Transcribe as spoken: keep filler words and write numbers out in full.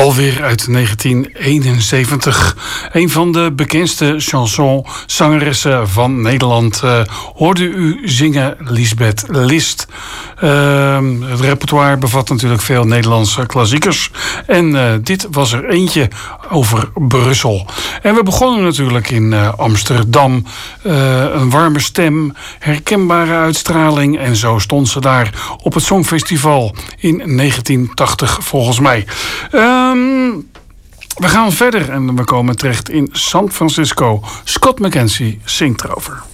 Alweer uit negentien eenenzeventig. Een van de bekendste chansonzangeressen van Nederland. Uh, hoorde u zingen Liesbeth List. Uh, het repertoire bevat natuurlijk veel Nederlandse klassiekers. En uh, dit was er eentje over Brussel. En we begonnen natuurlijk in uh, Amsterdam. Uh, een warme stem, herkenbare uitstraling. En zo stond ze daar op het Songfestival in negentien tachtig volgens mij. Um, we gaan verder en we komen terecht in San Francisco. Scott McKenzie zingt erover.